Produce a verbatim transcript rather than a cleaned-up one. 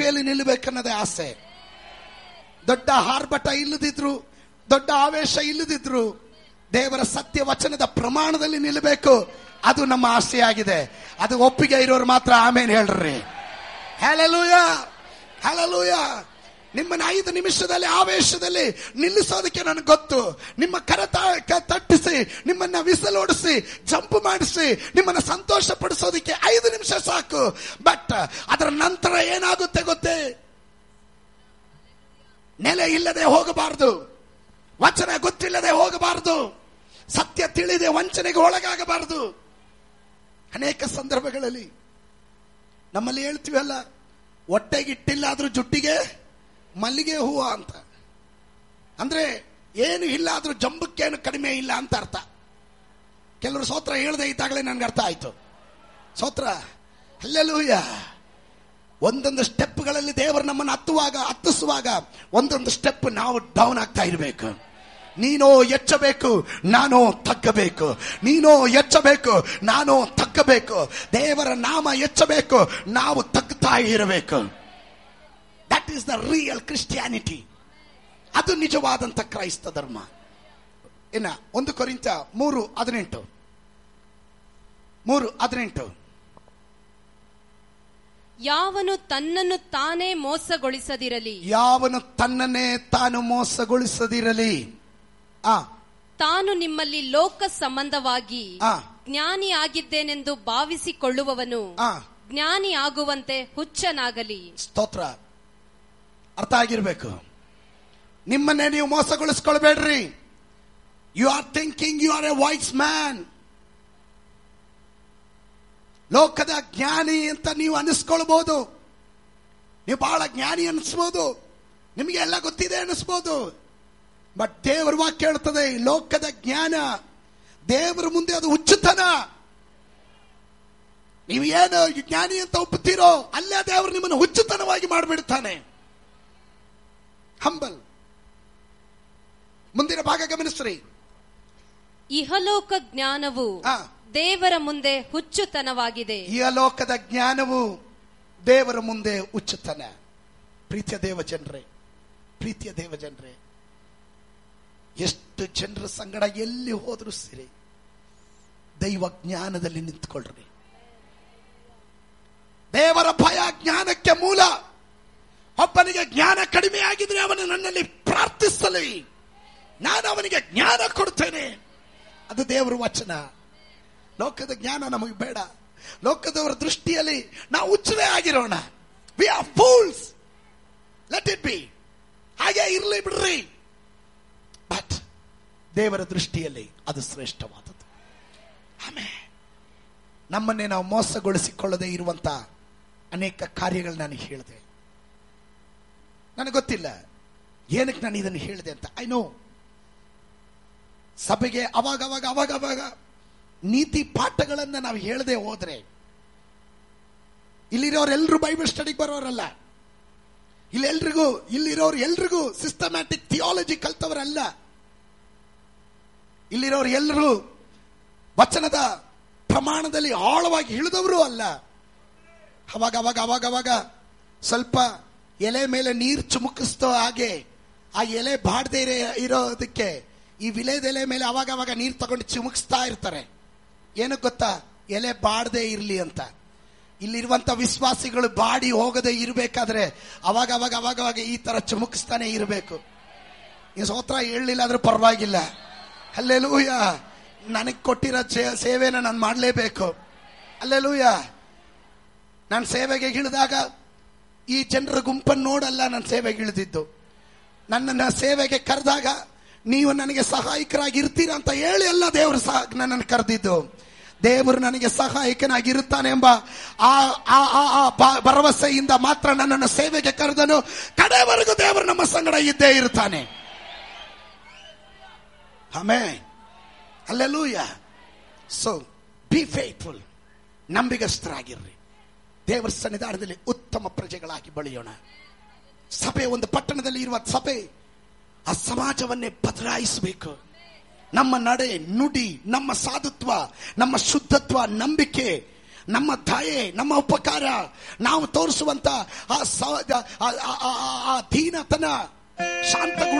ಕೃಪೆಯಲ್ಲಿ ನಿಲ್ಲಬೇಕನ್ನೋದೇ ಆಸೆ. ದೊಡ್ಡ ಆರ್ಭಟ ಇಲ್ಲದಿದ್ರು, ದೊಡ್ಡ ಆವೇಶ ಇಲ್ಲದಿದ್ರು, ದೇವರ ಸತ್ಯ ವಚನದ ಪ್ರಮಾಣದಲ್ಲಿ ನಿಲ್ಲಬೇಕು. ಅದು ನಮ್ಮ ಆಸೆಯಾಗಿದೆ. ಅದು ಒಪ್ಪಿಗೆ ಇರೋರು ಮಾತ್ರ ಆಮೇಲೆ ಹೇಳ್ರಿ. Hallelujah, hallelujah. ನಿಮ್ಮನ್ನ ಐದು ನಿಮಿಷದಲ್ಲಿ ಆವೇಶದಲ್ಲಿ ನಿಲ್ಲಿಸೋದಕ್ಕೆ ನನಗೆ ಗೊತ್ತು. ನಿಮ್ಮ ಕರತ ತಟ್ಟಿಸಿ, ನಿಮ್ಮನ್ನ ವಿಸಲೋಡಿಸಿ, ಜಂಪ್ ಮಾಡಿಸಿ, ನಿಮ್ಮನ್ನ ಸಂತೋಷ ಪಡಿಸೋದಕ್ಕೆ ಐದು ನಿಮಿಷ ಸಾಕು. ಬಟ್ ಅದರ ನಂತರ ಏನಾಗುತ್ತೆ ಗೊತ್ತೇ? ನೆಲೆ ಇಲ್ಲದೆ ಹೋಗಬಾರದು, ವಚನ ಗೊತ್ತಿಲ್ಲದೆ ಹೋಗಬಾರದು, ಸತ್ಯ ತಿಳಿದೆ ವಂಚನೆಗೆ ಒಳಗಾಗಬಾರದು. ಅನೇಕ ಸಂದರ್ಭಗಳಲ್ಲಿ ನಮ್ಮಲ್ಲಿ ಹೇಳ್ತೀವಲ್ಲ, ಹೊಟ್ಟೆಗಿಟ್ಟಿಲ್ಲ ಆದ್ರೂ ಜುಟ್ಟಿಗೆ ಮಲ್ಲಿಗೆ ಹೂವು ಅಂತ. ಅಂದ್ರೆ ಏನು ಇಲ್ಲ ಆದ್ರೂ ಜಂಬಕ್ಕೇನು ಕಡಿಮೆ ಇಲ್ಲ ಅಂತ ಅರ್ಥ. ಕೆಲವರು ಸ್ತೋತ್ರ ಹೇಳದೆ ಇದ್ದಾಗಲೇ ನನ್ಗೆ ಅರ್ಥ ಆಯ್ತು. ಸ್ತೋತ್ರ, ಹಲ್ಲೆಲೂಯಾ. ಒಂದೊಂದು ಸ್ಟೆಪ್ಗಳಲ್ಲಿ ದೇವರು ನಮ್ಮನ್ನು ಹತ್ತುವಾಗ ಹತ್ತಿಸುವಾಗ ಒಂದೊಂದು ಸ್ಟೆಪ್ ನಾವು ಡೌನ್ ಆಗ್ತಾ ಇರಬೇಕು. ನೀನೋ ಎಚ್ಚಬೇಕು, ನಾನು ತಗ್ಗಬೇಕು. ನೀನೋ ಎಚ್ಚಬೇಕು, ನಾನು ತಗ್ಗಬೇಕು. ದೇವರ ನಾಮ ಎಚ್ಚಬೇಕು, ನಾವು ತಗ್ತಾ ಇರಬೇಕು. That is the real Christianity. ಅದು ನಿಜವಾದಂತ ಕ್ರೈಸ್ತ ಧರ್ಮ. ಇನ್ನ ಒಂದು ಕೊರಿಂಥ ಮೂರು ಹದಿನೆಂಟು ಮೂರು ಹದಿನೆಂಟು ಯಾವನು ತನ್ನನ್ನು ತಾನೇ ಮೋಸಗೊಳಿಸದಿರಲಿ, ಯಾವನು ತನ್ನನ್ನೇ ತಾನು ಮೋಸಗೊಳಿಸದಿರಲಿ. ಆ ತಾನು ನಿಮ್ಮಲ್ಲಿ ಲೋಕ ಸಂಬಂಧವಾಗಿ ಜ್ಞಾನಿ ಆಗಿದ್ದೇನೆಂದು ಭಾವಿಸಿಕೊಳ್ಳುವವನು ಜ್ಞಾನಿ ಆಗುವಂತೆ ಹುಚ್ಚನಾಗಲಿ. ಸ್ತೋತ್ರ. ಅರ್ಥ ಆಗಿರ್ಬೇಕು. ನಿಮ್ಮನ್ನೇ ನೀವು ಮೋಸಗೊಳಿಸ್ಕೊಳ್ಬೇಡ್ರಿ. You are thinking you are A voice man. ಲೋಕದ ಜ್ಞಾನಿ ಅಂತ ನೀವು ಅನಿಸ್ಕೊಳ್ಬಹುದು. ನೀವು ಬಹಳ ಜ್ಞಾನಿ ಅನಿಸ್ಬೋದು, ನಿಮಗೆ ಎಲ್ಲ ಗೊತ್ತಿದೆ ಅನಿಸ್ಬೋದು. ಬಟ್ ದೇವರ ವಾಕ್ಯ ಹೇಳ್ತದೆ, ಲೋಕದ ಜ್ಞಾನ ದೇವರ ಮುಂದೆ ಅದು ಹುಚ್ಚುತನ. ನೀವು ಏನು ಜ್ಞಾನಿ ಅಂತ ಒಪ್ಪುತ್ತೀರೋ ಅಲ್ಲೇ ದೇವರು ನಿಮ್ಮನ್ನು ಹುಚ್ಚುತನವಾಗಿ ಮಾಡಿಬಿಡ್ತಾನೆ. ಹಂಬಲ್. ಮುಂದಿನ ಭಾಗ ಗಮನಿಸ್ರಿ. ಇಹಲೋಕ ಜ್ಞಾನವು ದೇವರ ಮುಂದೆ ಹುಚ್ಚುತನವಾಗಿದೆ. ಇಹಲೋಕದ ಜ್ಞಾನವು ದೇವರ ಮುಂದೆ ಹುಚ್ಚುತನ. ಪ್ರೀತಿಯ ದೇವ ಜನರೇ, ಪ್ರೀತಿಯ ದೇವ ಜನರೇ, ಎಷ್ಟು ಜನರ ಸಂಗಡ ಎಲ್ಲಿ ಹೋದ್ರು ಸಿರಿ, ದೈವ ಜ್ಞಾನದಲ್ಲಿ ನಿಂತ್ಕೊಳ್ರಿ. ದೇವರ ಭಯ ಜ್ಞಾನಕ್ಕೆ ಮೂಲ. ಒಬ್ಬನಿಗೆ ಜ್ಞಾನ ಕಡಿಮೆ ಆಗಿದ್ರೆ ಅವನು ನನ್ನಲ್ಲಿ ಪ್ರಾರ್ಥಿಸಲಿ, ನಾನು ಅವನಿಗೆ ಜ್ಞಾನ ಕೊಡ್ತೇನೆ. ಅದು ದೇವರ ವಚನ. ಲೋಕದ ಜ್ಞಾನ ನಮಗೆ ಬೇಡ. ಲೋಕದವರ ದೃಷ್ಟಿಯಲ್ಲಿ ನಾವು ಹುಚ್ಚರೇ ಆಗಿರೋಣ. We are fools. Let it be. ಹಾಗೆ ಇರಲಿ ಬಿಡ್ರಿ. ಬಟ್ ದೇವರ ದೃಷ್ಟಿಯಲ್ಲಿ ಅದು ಶ್ರೇಷ್ಠವಾದದ್ದು. ಆಮೇಲೆ ನಮ್ಮನ್ನೇ ನಾವು ಮೋಸಗೊಳಿಸಿಕೊಳ್ಳದೆ ಇರುವಂತ ಅನೇಕ ಕಾರ್ಯಗಳು ನಾನು ಹೇಳಿದೆ. ನನಗೆ ಗೊತ್ತಿಲ್ಲ ಏನಕ್ಕೆ ನಾನು ಇದನ್ನು ಹೇಳಿದೆ ಅಂತ. ಐ ನೋ ಸಭೆಗೆ ಅವಾಗ ಅವಾಗ ಅವಾಗ ಅವಾಗ ನೀತಿ ಪಾಠಗಳನ್ನ ನಾವು ಹೇಳದೆ ಹೋದ್ರೆ, ಇಲ್ಲಿರೋರೆಲ್ಲರೂ ಬೈಬಲ್ ಸ್ಟಡಿಗೆ ಬರೋರಲ್ಲ. ಇಲ್ಲೆಲ್ರಿಗೂ ಇಲ್ಲಿರೋರು ಎಲ್ರಿಗೂ ಸಿಸ್ಟಮ್ಯಾಟಿಕ್ ಥಿಯಾಲಜಿ ಕಲ್ತವರಲ್ಲ. ಇಲ್ಲಿರೋರು ಎಲ್ಲರೂ ವಚನದ ಪ್ರಮಾಣದಲ್ಲಿ ಆಳವಾಗಿ ಇಳಿದವರು ಅಲ್ಲ. ಅವಾಗ ಅವಾಗ ಅವಾಗ ಅವಾಗ ಸ್ವಲ್ಪ ಎಲೆ ಮೇಲೆ ನೀರು ಚುಮುಕಿಸ್ತೋ ಹಾಗೆ ಆ ಎಲೆ ಬಾಡದೆ ಇರೋದಕ್ಕೆ ಈ ವಿಲೇದೆಲೆ ಮೇಲೆ ಅವಾಗ ಅವಾಗ ನೀರು ತಗೊಂಡು ಚಿಮುಕಿಸ್ತಾ ಇರ್ತಾರೆ. ಏನಕ್ಕೆ ಗೊತ್ತಾ? ಎಲೆ ಬಾಡದೆ ಇರಲಿ ಅಂತ. ಇಲ್ಲಿರುವಂತ ವಿಶ್ವಾಸಿಗಳು ಬಾಡಿ ಹೋಗದೆ ಇರಬೇಕಾದ್ರೆ ಅವಾಗ ಅವಾಗ ಅವಾಗ ಅವಾಗ ಈ ತರ ಚುಮುಕಿಸ್ತಾನೆ ಇರಬೇಕು. ಈ ಸ್ತೋತ್ರ ಹೇಳಲಿಲ್ಲ ಆದ್ರೂ ಪರವಾಗಿಲ್ಲ. ಹಲ್ಲೆಲೂಯ. ನನಗೆ ಕೊಟ್ಟಿರೋ ಸೇವೆನ ನಾನು ಮಾಡಲೇಬೇಕು. ಹಲ್ಲೆಲೂಯ. ನಾನು ಸೇವೆಗೆ ಇಳಿದಾಗ ಈ ಜನರ ಗುಂಪನ್ನು ನೋಡಲ್ಲ ನಾನು ಸೇವೆಗೆ ಇಳಿದಿದ್ದು. ನನ್ನನ್ನು ಸೇವೆಗೆ ಕರೆದಾಗ ನೀವು ನನಗೆ ಸಹಾಯಕರಾಗಿ ಇರ್ತೀರಾ ಅಂತ ಹೇಳಿ ಅಲ್ಲ ದೇವರು ಸಹ ನನ್ನನ್ನು ಕರೆದಿದ್ದು. ದೇವರು ನನಗೆ ಸಹಾಯಕನಾಗಿರುತ್ತಾನೆ ಎಂಬ ಆ ಭರವಸೆಯಿಂದ ಮಾತ್ರ ನನ್ನನ್ನು ಸೇವೆಗೆ ಕರೆದನು. ಕಡೆವರೆಗೂ ದೇವರು ನಮ್ಮ ಸಂಗಡ ಇದ್ದೇ ಇರ್ತಾನೆ. Amen. Hallelujah. So B faithful. ನಂಬಿಗಸ್ತರಾಗಿರ್ರಿ. ದೇವರ ಸನ್ನಿಧಾನದಲ್ಲಿ ಉತ್ತಮ ಪ್ರಜೆಗಳಾಗಿ ಬೆಳೆಯೋಣ. ಸಭೆ, ಒಂದು ಪಟ್ಟಣದಲ್ಲಿ ಇರುವ ಸಭೆ ಆ ಸಮಾಜವನ್ನೇ ಬದಲಾಯಿಸಬೇಕು. ನಮ್ಮ ನಡೆ, ನುಡಿ, ನಮ್ಮ ಸಾಧುತ್ವ, ನಮ್ಮ ಶುದ್ಧತ್ವ, ನಂಬಿಕೆ ನಮ್ಮ ದಯೆ, ನಮ್ಮ ಉಪಕಾರ, ನಾವು ತೋರಿಸುವಂತ ಆ ದೀನತನ, ಶಾಂತ